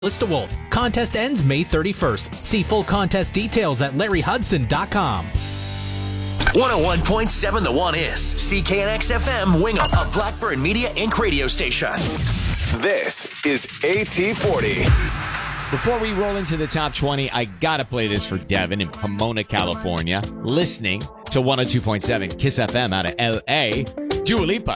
DeWolf. Contest ends May 31st. See full contest details at LarryHudson.com. 101.7 The One is CKNX FM Wingham, a Blackbird Media Inc. radio station. This is AT40. Before we roll into the top 20, I gotta play this for Devin in Pomona, California, listening to 102.7 KISS FM out of L.A. Dua Lipa.